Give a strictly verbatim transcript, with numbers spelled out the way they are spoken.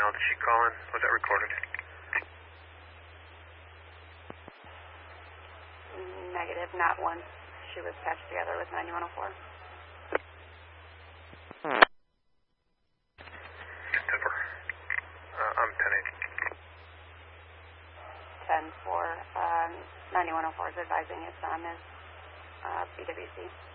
now. Did she call in? Was that recorded? Negative, not once. She was patched together with ninety-one oh four. Denver. Uh, I'm ten eight. ten four. Um, ninety-one oh four is advising his son is uh, B W C.